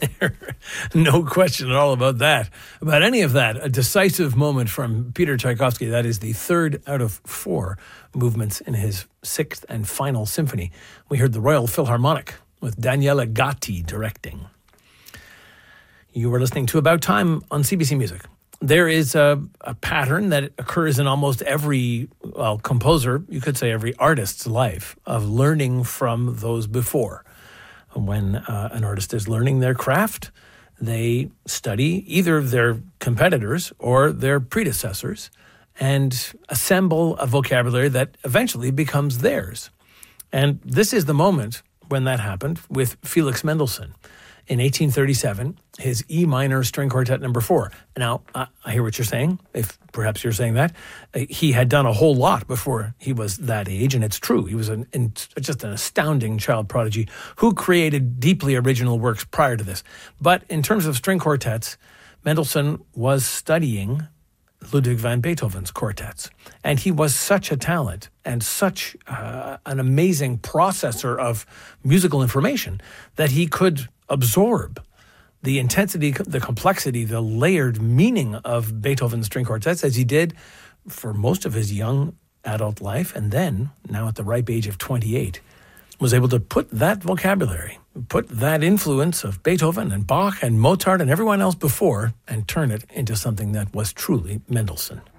No question at all about that. About any of that, a decisive moment from Peter Tchaikovsky. That is the third out of four movements in his sixth and final symphony. We heard the Royal Philharmonic with Daniele Gatti directing. You were listening to About Time on CBC Music. There is a pattern that occurs in almost every, composer, you could say every artist's life, of learning from those before. When an artist is learning their craft, they study either their competitors or their predecessors and assemble a vocabulary that eventually becomes theirs. And this is the moment when that happened with Felix Mendelssohn. In 1837, his E minor string quartet number 4. Now, I hear what you're saying, if perhaps you're saying that. He had done a whole lot before he was that age, and it's true. He was just an astounding child prodigy who created deeply original works prior to this. But in terms of string quartets, Mendelssohn was studying Ludwig van Beethoven's quartets. And he was such a talent and such an amazing processor of musical information that he could absorb the intensity, the complexity, the layered meaning of Beethoven's string quartets as he did for most of his young adult life. And then, now at the ripe age of 28, was able to put that vocabulary, put that influence of Beethoven and Bach and Mozart and everyone else before and turn it into something that was truly Mendelssohn.